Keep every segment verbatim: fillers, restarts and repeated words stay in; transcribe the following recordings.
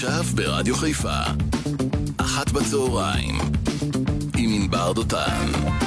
עכשיו ברדיו חיפה, אחת בצהריים, עם ענבר דותן.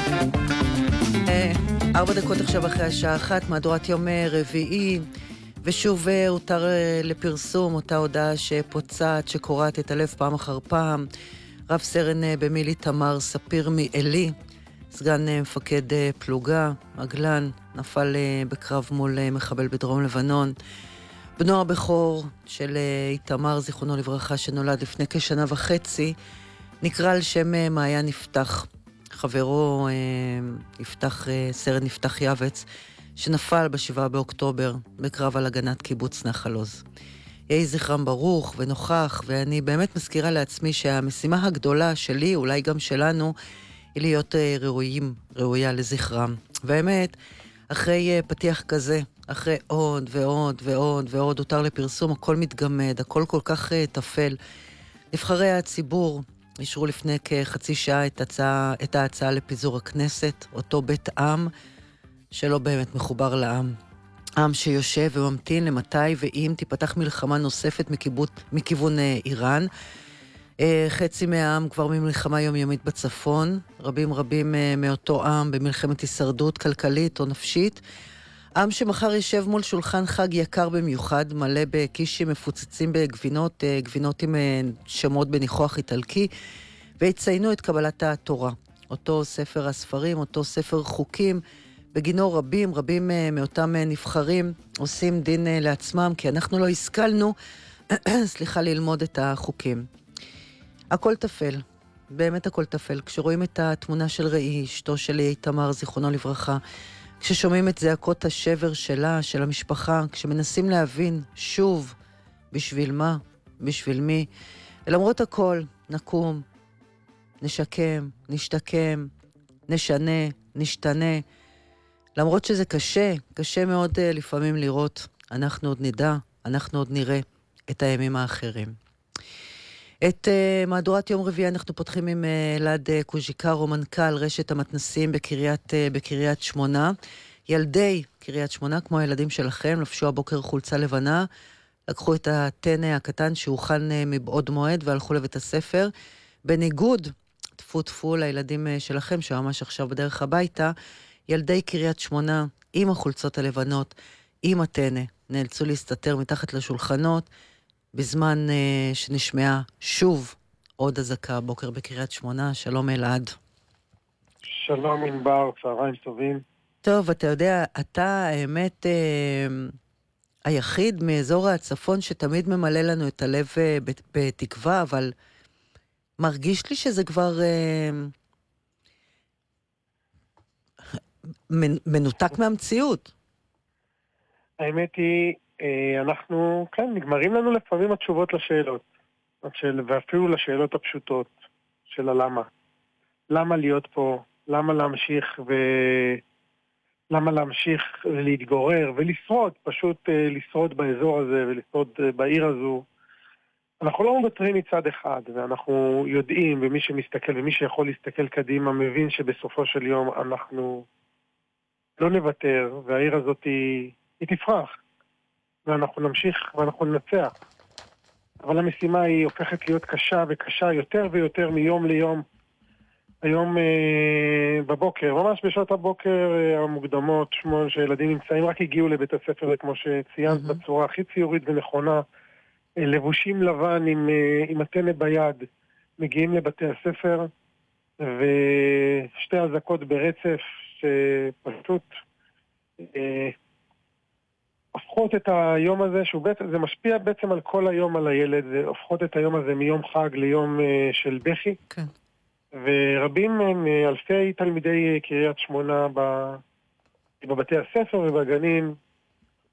ארבע דקות עכשיו אחרי השעה אחת, מהדורת יום רביעי, ושוב הותר לפרסום אותה הודעה שפוצעת, שקוראת את הלב פעם אחר פעם. רב סרן במילי תמר ספיר מאלי, סגן מפקד פלוגה, מגלן, נפל בקרב מול מחבל בדרום לבנון. בנו הבכור של איתמר, זיכרונו לברכה, שנולד לפני כשנה וחצי, נקרא על שם מעיין יפתח. חברו יפתח, סרן יפתח יבץ, שנפל בשבעה באוקטובר בקרב על הגנת קיבוץ נחל עוז. יהי זכרם ברוך ונוכח, ואני באמת מזכירה לעצמי שהמשימה הגדולה שלי, אולי גם שלנו, היא להיות ראויים, ראויה לזכרם. והאמת, אחרי פתיח כזה, אחרי עוד ועוד ועוד ועוד הותר לפרסום, הכל מתגמד, הכל כל כך תפל. נבחרי הציבור אישרו לפני כחצי שעה את, הצעה, את ההצעה לפיזור הכנסת, אותו בית עם שלא באמת מחובר לעם. עם שיושב וממתין למתי ואם תיפתח מלחמה נוספת מכיבוד, מכיוון איראן. חצי מהעם כבר ממלחמה יומיומית בצפון, רבים רבים מאותו עם במלחמת הישרדות כלכלית או נפשית. עם שמחר יישב מול שולחן חג יקר במיוחד, מלא בקישים מפוצצים בגבינות, גבינות עם שמות בניחוח איטלקי, ויציינו את קבלת התורה. אותו ספר הספרים, אותו ספר חוקים, בגינו רבים, רבים מאותם נבחרים עושים דין לעצמם, כי אנחנו לא השכלנו, סליחה, ללמוד את החוקים. הכל תפל, באמת הכל תפל. כשרואים את התמונה של ראי, אשתו של איתמר, זיכרונו לברכה, כששומעים את זעקות השבר שלה, של המשפחה, כשמנסים להבין שוב בשביל מה, בשביל מי, ולמרות הכל נקום, נשקם, נשתקם, נשנה, נשתנה. למרות שזה קשה, קשה מאוד uh, לפעמים לראות, אנחנו עוד נדע, אנחנו עוד נראה את הימים האחרים. את uh, מהדורת יום רביעי אנחנו פותחים עם uh, אלעד uh, קוז'יקרו, מנכ"ל רשת המתנסים בקריית, uh, בקריית שמונה. ילדי קריית שמונה, כמו הילדים שלכם, לבשו הבוקר חולצה לבנה, לקחו את הטנא הקטן שהוכן uh, מבעוד מועד והלכו לבית הספר. בניגוד, תפו תפו לילדים uh, שלכם, שממש עכשיו בדרך הביתה, ילדי קריית שמונה עם החולצות הלבנות, עם הטנא, נאלצו להסתתר מתחת לשולחנות, בזמן uh, שנשמעה שוב עוד אזעקה בוקר בקריית שמונה. שלום אלעד. שלום ענבר, צהריים טובים. טוב, אתה יודע, אתה האמת uh, היחיד מאזור הצפון שתמיד ממלא לנו את הלב uh, בתקווה, אבל מרגיש לי שזה כבר uh, מנותק מהמציאות. האמת היא, אנחנו, כן, נגמרים לנו לפעמים התשובות לשאלות, ואפילו לשאלות הפשוטות של הלמה. למה להיות פה? למה להמשיך ו... למה להמשיך להתגורר ולשרוד, פשוט לשרוד באזור הזה ולשרוד בעיר הזו. אנחנו לא מוותרים מצד אחד, ואנחנו יודעים, ומי שמסתכל ומי שיכול להסתכל קדימה מבין שבסופו של יום אנחנו לא נוותר, והעיר הזאת היא, היא תפרח. ואנחנו נמשיך ואנחנו ננצח. אבל המשימה היא הופכת להיות קשה וקשה יותר ויותר מיום ליום. היום אה, בבוקר, ממש בשעות הבוקר אה, המוקדמות, שמונה שילדים נמצאים, רק הגיעו לבית הספר, וכמו שציינת mm-hmm. בצורה הכי ציורית ונכונה, אה, לבושים לבן עם, אה, עם הטנא ביד, מגיעים לבתי הספר, ושתי אזעקות ברצף שפשוט... אה, הופכות את היום הזה, שהוא בעצם, זה משפיע בעצם על כל היום על הילד, זה הופכות את היום הזה מיום חג ליום uh, של בכי. כן. ורבים הם אלפי תלמידי קריית שמונה בבתי הספר ובגנים